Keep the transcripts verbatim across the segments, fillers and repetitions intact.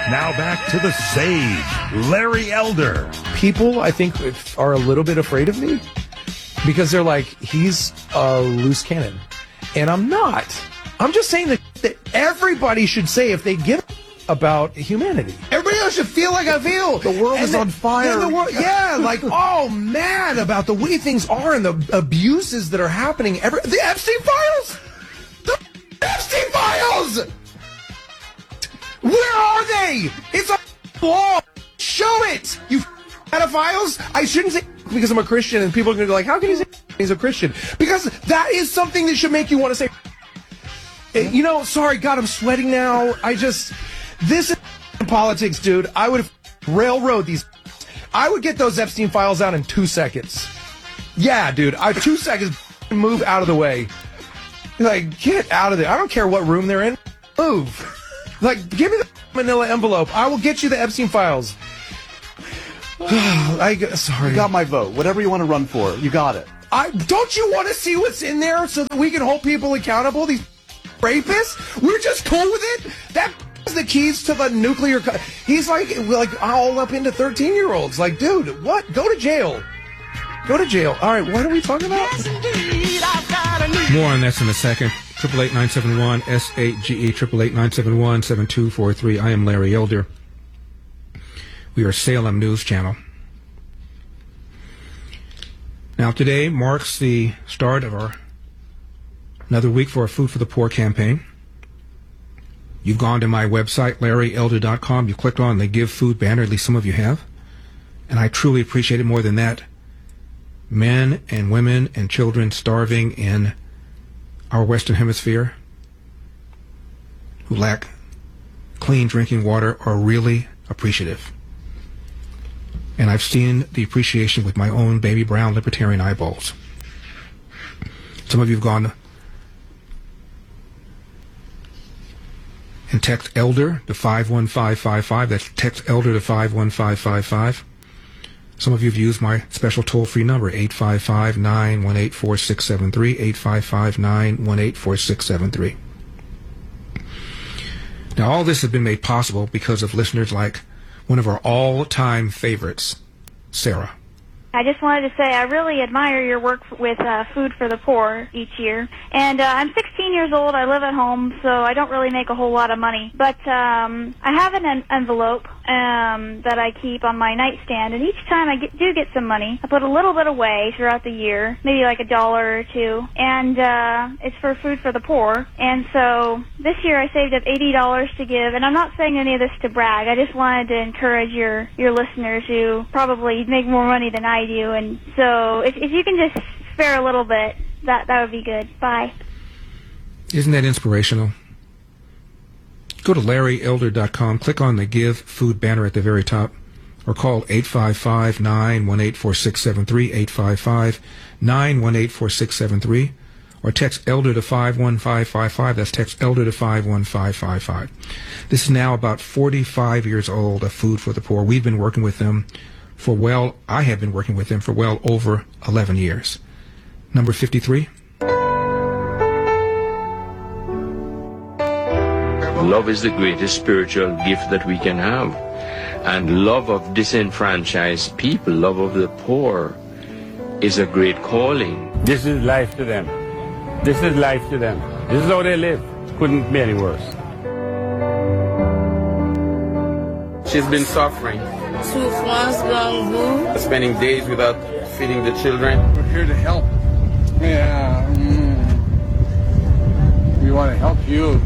Now back to the sage, Larry Elder. People, I think, are a little bit afraid of me because they're like, he's a loose cannon. And I'm not. I'm just saying that, that everybody should say if they give about humanity. Everybody else should feel like I feel. The world and is the, on fire. The world, yeah, like, oh, mad about the way things are and the abuses that are happening. Every, the Epstein files! The Epstein files! Where are they? It's a law. Show it, you pedophiles. I shouldn't say because I'm a Christian and people are going to be like, how can you say he's a Christian? Because that is something that should make you want to say, you know, sorry, God, I'm sweating now. I just... This is politics, dude. I would railroad these. I would get those Epstein files out in two seconds. Yeah, dude. I two seconds. Move out of the way. Like, get out of there. I don't care what room they're in. Move. Like, give me the manila envelope. I will get you the Epstein files. I sorry. You got my vote. Whatever you want to run for, you got it. I don't you want to see what's in there so that we can hold people accountable? These rapists. We're just cool with it. That. The keys to the nuclear co- he's like like all up into thirteen year olds. Like, dude, what? Go to jail. Go to jail. All right, what are we talking about? More on that's in a second. Triple eight nine seven one S eight G E triple eight nine seven one seven two four three. I am Larry Elder. We are Salem News Channel. Now today marks the start of our another week for our Food for the Poor campaign. You've gone to my website, larry elder dot com. You clicked on the Give Food banner. At least some of you have. And I truly appreciate it more than that. Men and women and children starving in our Western Hemisphere who lack clean drinking water are really appreciative. And I've seen the appreciation with my own baby brown libertarian eyeballs. Some of you have gone and text ELDER to five one five five five. That's text ELDER to five one five five five. Some of you have used my special toll-free number, eight five five, nine one eight, four six seven three, eight five five, nine one eight, four six seven three. Now, all this has been made possible because of listeners like one of our all-time favorites, Sarah. I just wanted to say I really admire your work with uh, Food for the Poor each year. And uh, I'm sixteen years old. I live at home, so I don't really make a whole lot of money. But um, I have an en- envelope um, that I keep on my nightstand, and each time I get, do get some money, I put a little bit away throughout the year, maybe like a dollar or two, and uh, it's for Food for the Poor. And so this year I saved up eighty dollars to give, and I'm not saying any of this to brag. I just wanted to encourage your, your listeners who probably make more money than I do. And so if, if you can just spare a little bit, that, that would be good. Bye. Isn't that inspirational? Go to larry elder dot com, click on the Give Food banner at the very top, or call eight five five, nine one eight, four six seven three, eight five five, nine one eight, four six seven three, or text ELDER to five one five five five. That's text ELDER to five one five five five. This is now about forty-five years old of Food for the Poor. We've been working with them for well, I have been working with them for well over eleven years. Number fifty-three. Love is the greatest spiritual gift that we can have. And love of disenfranchised people, love of the poor, is a great calling. This is life to them. This is life to them. This is how they live. Couldn't be any worse. She's been suffering. Spending days without feeding the children. We're here to help. Yeah. Mm. We want to help you.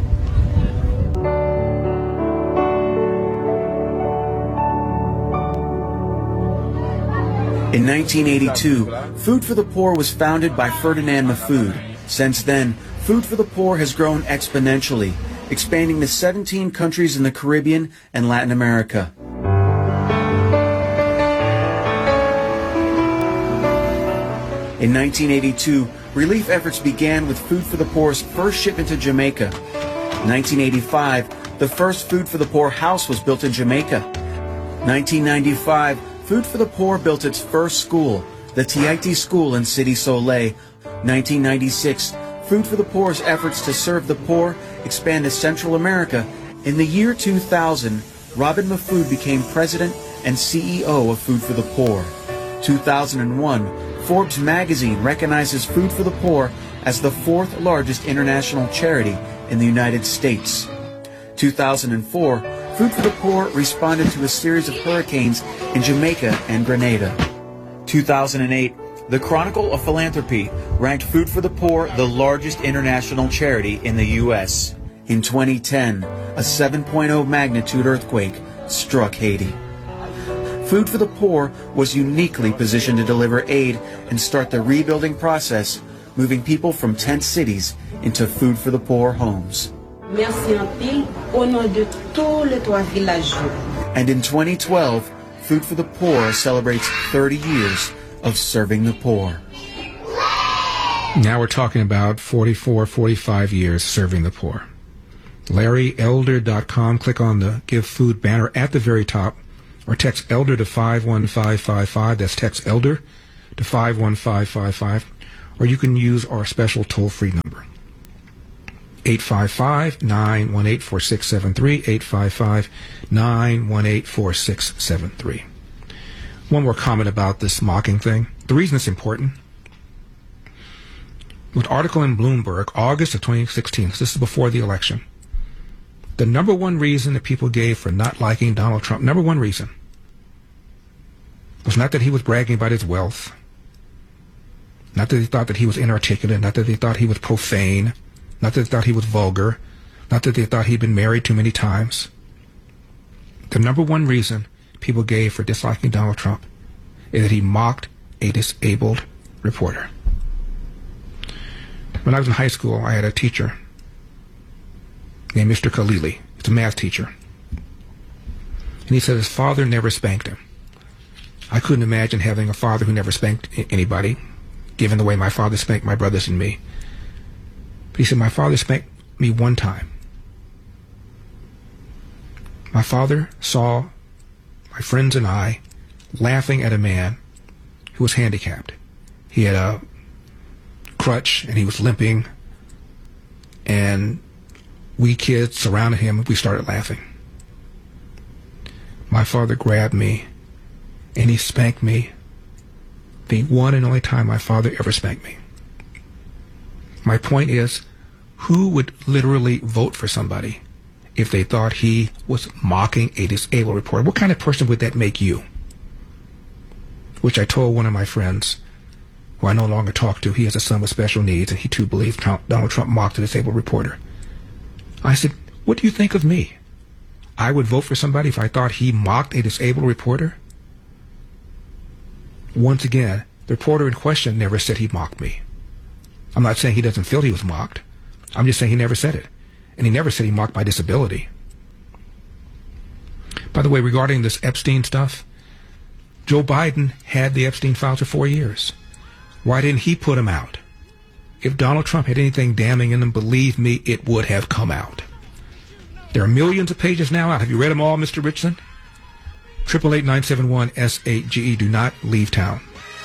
In nineteen eighty-two, Food for the Poor was founded by Ferdinand Mahfood. Since then, Food for the Poor has grown exponentially, expanding to seventeen countries in the Caribbean and Latin America. In nineteen eighty-two, relief efforts began with Food for the Poor's first shipment to Jamaica. In nineteen eighty-five, the first Food for the Poor house was built in Jamaica. nineteen ninety-five, Food for the Poor built its first school, the Tiaiti School in City Soleil. nineteen ninety-six, Food for the Poor's efforts to serve the poor expand to Central America. In the year two thousand, Robin Mahfood became president and C E O of Food for the Poor. two thousand one, Forbes magazine recognizes Food for the Poor as the fourth largest international charity in the United States. two thousand four, Food for the Poor responded to a series of hurricanes in Jamaica and Grenada. two thousand eight, the Chronicle of Philanthropy ranked Food for the Poor the largest international charity in the U S In twenty ten, a seven point oh magnitude earthquake struck Haiti. Food for the Poor was uniquely positioned to deliver aid and start the rebuilding process, moving people from tent cities into Food for the Poor homes. Merci en pile au nom de tous les trois villageois. And in twenty twelve, Food for the Poor celebrates thirty years of serving the poor. Now we're talking about forty-four, forty-five years serving the poor. Larry Elder dot com. Click on the Give Food banner at the very top, or text Elder to five one five five five. That's text Elder to five one five five five. Or you can use our special toll-free number, eight five five, nine one eight, four six seven three, eight five five, nine one eight, four six seven three. One more comment about this mocking thing. The reason it's important, with an article in Bloomberg, August of twenty sixteen, this is before the election, the number one reason that people gave for not liking Donald Trump, number one reason, was not that he was bragging about his wealth, not that they thought that he was inarticulate, not that they thought he was profane, not that they thought he was vulgar, not that they thought he'd been married too many times. The number one reason people gave for disliking Donald Trump is that he mocked a disabled reporter. When I was in high school, I had a teacher named Mister Khalili. He's a math teacher. And he said his father never spanked him. I couldn't imagine having a father who never spanked anybody, given the way my father spanked my brothers and me. But he said, my father spanked me one time. My father saw my friends and I laughing at a man who was handicapped. He had a crutch and he was limping, and we kids surrounded him and we started laughing. My father grabbed me and he spanked me, the one and only time my father ever spanked me. My point is, who would literally vote for somebody if they thought he was mocking a disabled reporter? What kind of person would that make you? Which I told one of my friends, who I no longer talk to. He has a son with special needs, and he too believes Trump, Donald Trump mocked a disabled reporter. I said, what do you think of me? I would vote for somebody if I thought he mocked a disabled reporter? Once again, the reporter in question never said he mocked me. I'm not saying he doesn't feel he was mocked. I'm just saying he never said it. And he never said he mocked my disability. By the way, regarding this Epstein stuff, Joe Biden had the Epstein files for four years. Why didn't he put them out? If Donald Trump had anything damning in them, believe me, it would have come out. There are millions of pages now out. Have you read them all, Mister Richardson? eight eight eight, nine seven one, S eight G E. Do not leave town.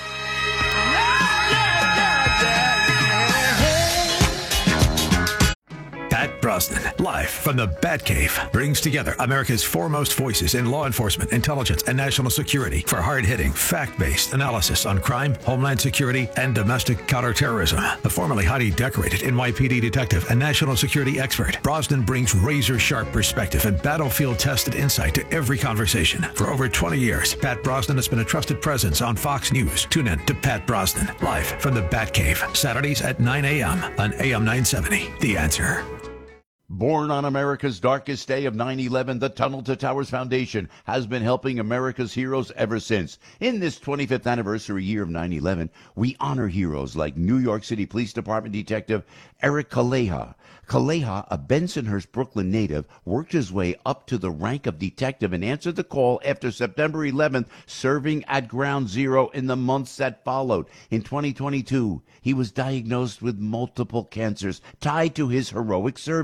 Pat Brosnan, live from the Batcave, brings together America's foremost voices in law enforcement, intelligence, and national security for hard-hitting, fact-based analysis on crime, homeland security, and domestic counterterrorism. A formerly highly decorated N Y P D detective and national security expert, Brosnan brings razor-sharp perspective and battlefield-tested insight to every conversation. For over twenty years, Pat Brosnan has been a trusted presence on Fox News. Tune in to Pat Brosnan, live from the Batcave, Saturdays at nine a.m. on A M nine seventy. The Answer. Born on America's darkest day of nine eleven, the Tunnel to Towers Foundation has been helping America's heroes ever since. In this twenty-fifth anniversary year of nine eleven, we honor heroes like New York City Police Department Detective Eric Kaleha. Kaleha, a Bensonhurst, Brooklyn native, worked his way up to the rank of detective and answered the call after September eleventh, serving at Ground Zero in the months that followed. In twenty twenty-two, he was diagnosed with multiple cancers tied to his heroic service.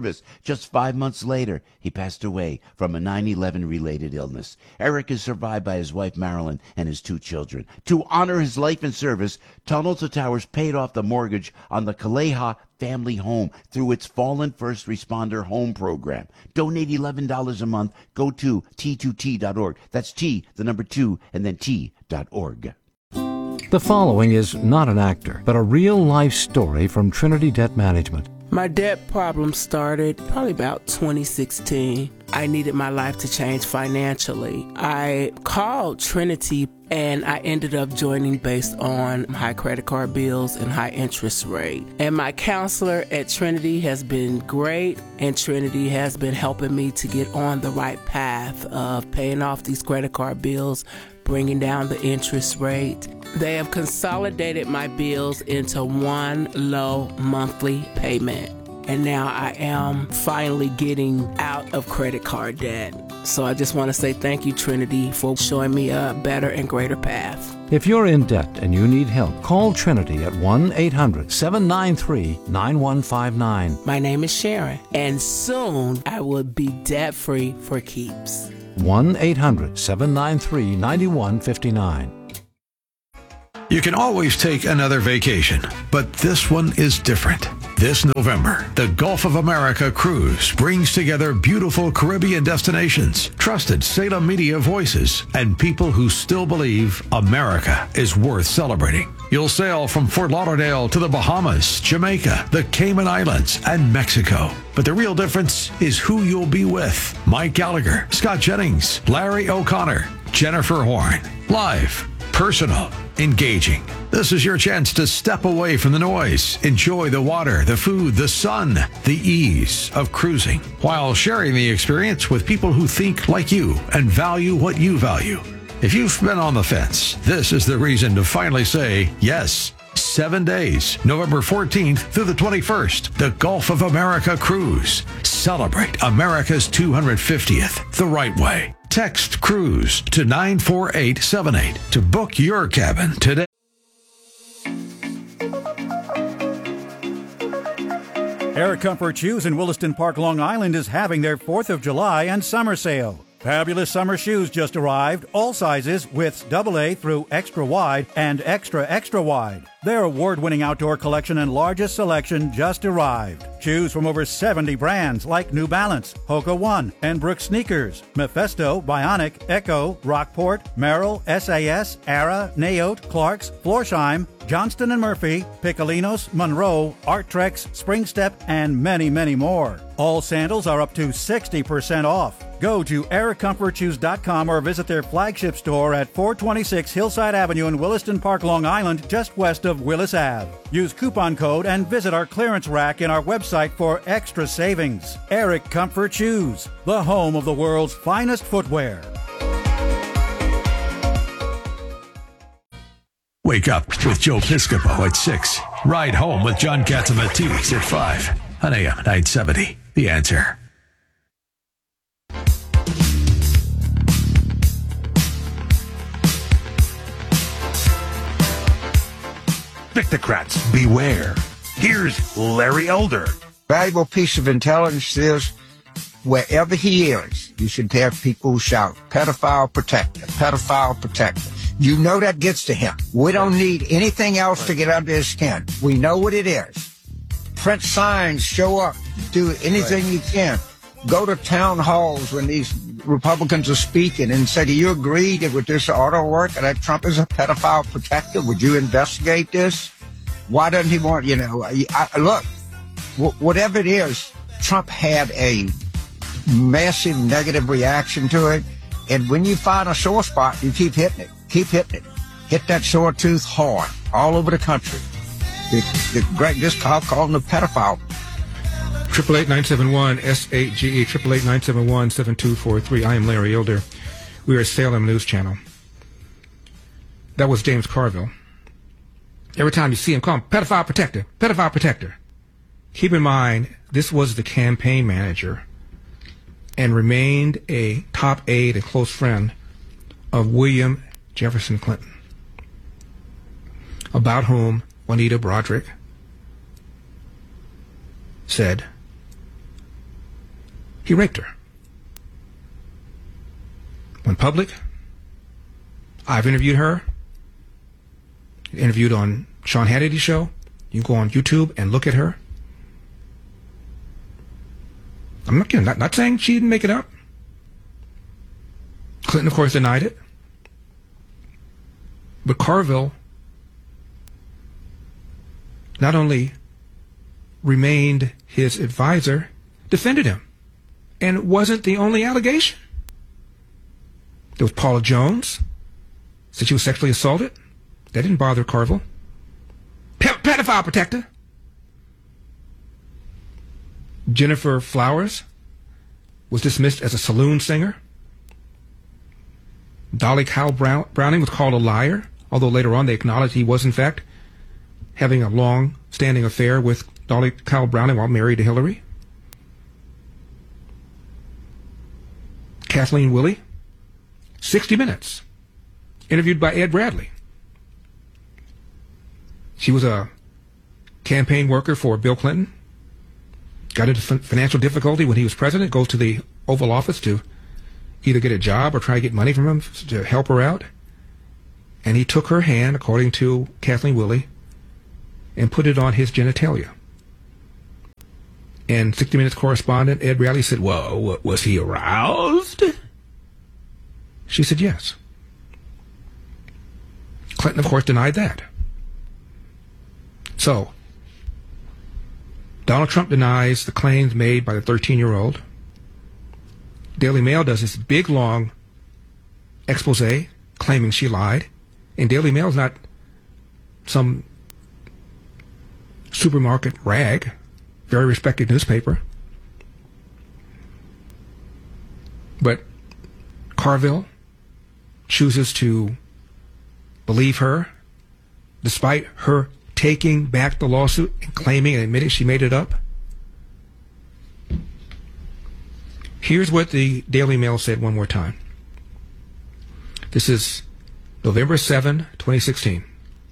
Just five months later, he passed away from a nine eleven related illness. Eric is survived by his wife Marilyn and his two children. To honor his life and service, Tunnel to Towers paid off the mortgage on the Kaleha family home through its Fallen First Responder Home Program. Donate eleven dollars a month. Go to T two T dot org. That's T, the number two, and then T dot org. The following is not an actor, but a real-life story from Trinity Debt Management. My debt problem started probably about twenty sixteen. I needed my life to change financially. I called Trinity and I ended up joining based on high credit card bills and high interest rate. And my counselor at Trinity has been great, and Trinity has been helping me to get on the right path of paying off these credit card bills, bringing down the interest rate. They have consolidated my bills into one low monthly payment. And now I am finally getting out of credit card debt. So I just want to say thank you, Trinity, for showing me a better and greater path. If you're in debt and you need help, call Trinity at one eight hundred seven nine three nine one five nine. My name is Sharon, and soon I will be debt-free for keeps. one eight hundred seven nine three nine one five nine. You can always take another vacation, but this one is different. This November, the Gulf of America Cruise brings together beautiful Caribbean destinations, trusted Salem media voices, and people who still believe America is worth celebrating. You'll sail from Fort Lauderdale to the Bahamas, Jamaica, the Cayman Islands, and Mexico. But the real difference is who you'll be with. Mike Gallagher, Scott Jennings, Larry O'Connor, Jennifer Horn. Live, personal, engaging. This is your chance to step away from the noise, enjoy the water, the food, the sun, the ease of cruising, while sharing the experience with people who think like you and value what you value. If you've been on the fence, this is the reason to finally say yes. Seven days, November fourteenth through the twenty-first, the Gulf of America Cruise. Celebrate America's two hundred fiftieth the right way. Text CRUISE to nine four eight seven eight to book your cabin today. Air Comfort Shoes in Williston Park, Long Island is having their fourth of July and summer sale. Fabulous summer shoes just arrived, all sizes, widths double A through extra wide and extra extra wide. Their award-winning outdoor collection and largest selection just arrived. Choose from over seventy brands like New Balance, Hoka One, and Brooks Sneakers, Mephisto, Bionic, Echo, Rockport, Merrill, S A S, Ara, Naote, Clarks, Florsheim, Johnston and Murphy, Piccolinos, Monroe, Arttrex, Springstep, and many, many more. All sandals are up to sixty percent off. Go to air comfort shoes dot com or visit their flagship store at four twenty-six Hillside Avenue in Williston Park, Long Island, just west of Willis Avenue. Use coupon code and visit our clearance rack in our website for extra savings. Eric Comfort Shoes, the home of the world's finest footwear. Wake up with Joe Piscopo at six. Ride home with John Catsimatidis at five on A M nine seventy. The Answer. Victocrats, beware. Here's Larry Elder. Valuable piece of intelligence is wherever he is, you should have people who shout, pedophile protector, pedophile protector. You know that gets to him. We don't need anything else to get under his skin. We know what it is. Print signs, show up, do anything you can. Go to town halls when these Republicans are speaking and say, do you agree that with this auto work that Trump is a pedophile protector? Would you investigate this? Why doesn't he want, you know, I, I, look, w- whatever it is, Trump had a massive negative reaction to it. And when you find a sore spot, you keep hitting it. Keep hitting it. Hit that sore tooth hard all over the country. The, the great, this call called him a pedophile. Triple eight nine seven one S eight G E. Triple eight nine seven one seven two four three. I am Larry Elder. We are Salem News Channel. That was James Carville. Every time you see him, call him pedophile protector, pedophile protector. Keep in mind, this was the campaign manager and remained a top aide and close friend of William Jefferson Clinton, about whom Juanita Broaddrick said, He raped her. Went public. I've interviewed her. Interviewed on Sean Hannity's show. You can go on YouTube and look at her. I'm not kidding. Not, not saying she didn't make it up. Clinton, of course, denied it. But Carville not only remained his advisor, defended him. And it wasn't the only allegation. There was Paula Jones, said she was sexually assaulted. That didn't bother Carville. Pe- pedophile protector. Jennifer Flowers was dismissed as a saloon singer. Dolly Kyle Brown- Browning was called a liar, although later on they acknowledged he was, in fact, having a long-standing affair with Dolly Kyle Browning while married to Hillary. Kathleen Willey, sixty minutes, interviewed by Ed Bradley. She was a campaign worker for Bill Clinton. Got into financial difficulty when he was president, goes to the Oval Office to either get a job or try to get money from him to help her out. And he took her hand, according to Kathleen Willey, and put it on his genitalia. And sixty minutes correspondent Ed Bradley said, well, was he aroused? She said yes. Clinton, of course, denied that. So, Donald Trump denies the claims made by the thirteen-year-old. Daily Mail does this big, long expose claiming she lied. And Daily Mail is not some supermarket rag, very respected newspaper. But Carville chooses to believe her, despite her taking back the lawsuit and claiming and admitting she made it up. Here's what the Daily Mail said one more time. This is November seventh, twenty sixteen.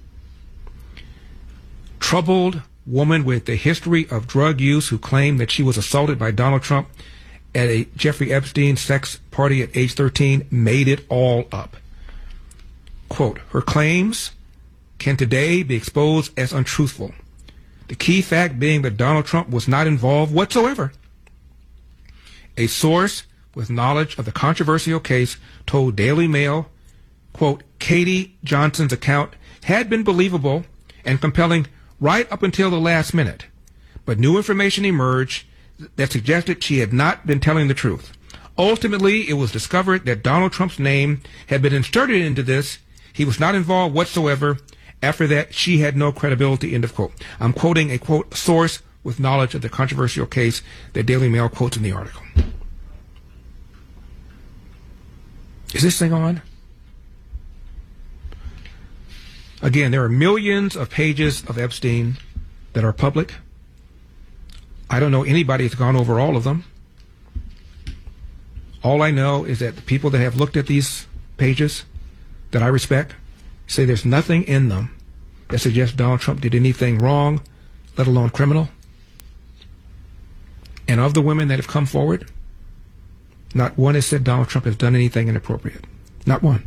Troubled woman with a history of drug use who claimed that she was assaulted by Donald Trump at a Jeffrey Epstein sex party at age thirteen made it all up. Quote, her claims can today be exposed as untruthful. The key fact being that Donald Trump was not involved whatsoever. A source with knowledge of the controversial case told Daily Mail, quote, Katie Johnson's account had been believable and compelling right up until the last minute, but new information emerged that suggested she had not been telling the truth. Ultimately, it was discovered that Donald Trump's name had been inserted into this. He was not involved whatsoever. After that, she had no credibility, end of quote. I'm quoting a, quote, source with knowledge of the controversial case that Daily Mail quotes in the article. Is this thing on? Again, there are millions of pages of Epstein that are public. I don't know anybody that's gone over all of them. All I know is that the people that have looked at these pages that I respect say there's nothing in them that suggests Donald Trump did anything wrong, let alone criminal. And of the women that have come forward, not one has said Donald Trump has done anything inappropriate. Not one.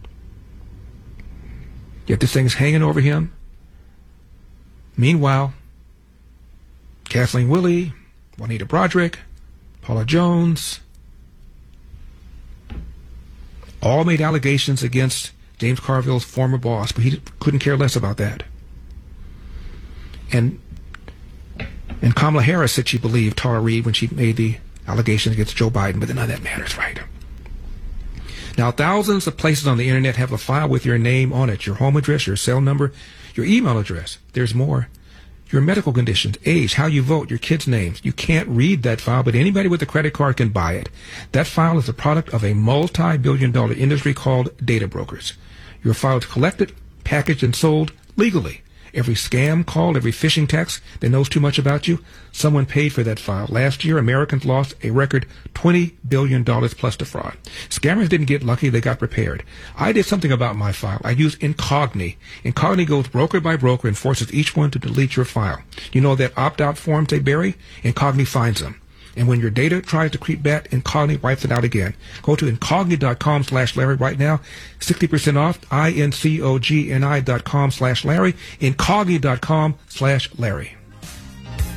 Yet this thing is hanging over him. Meanwhile, Kathleen Willey, Juanita Broderick, Paula Jones, all made allegations against James Carville's former boss, but he couldn't care less about that. And and Kamala Harris said she believed Tara Reid when she made the allegations against Joe Biden, but none of that matters, right? Now, thousands of places on the internet have a file with your name on it, your home address, your cell number, your email address. There's more. Your medical conditions, age, how you vote, your kids' names. You can't read that file, but anybody with a credit card can buy it. That file is a product of a multi-billion dollar industry called data brokers. Your file is collected, packaged, and sold legally. Every scam call, every phishing text that knows too much about you, someone paid for that file. Last year, Americans lost a record twenty billion dollars plus to fraud. Scammers didn't get lucky, they got prepared. I did something about my file. I used Incogni. Incogni goes broker by broker and forces each one to delete your file. You know that opt-out forms they bury? Incogni finds them. And when your data tries to creep back, Incogni wipes it out again. Go to incogni.com slash Larry right now. sixty percent off, I N C O G N I dot com slash Larry, incogni.com slash Larry.